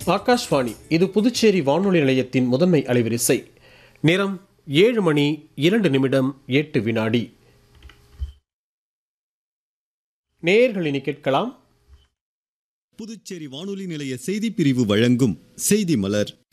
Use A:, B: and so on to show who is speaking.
A: ஆகாஷ்வாணி, இது புதுச்சேரி வானொலி நிலையத்தின் முதன்மை அலைவரிசை. நேரம் 7:02 நேயர்கள் இனி கேட்கலாம்.
B: புதுச்சேரி வானொலி நிலைய செய்திப் பிரிவு வழங்கும் செய்தி மலர்.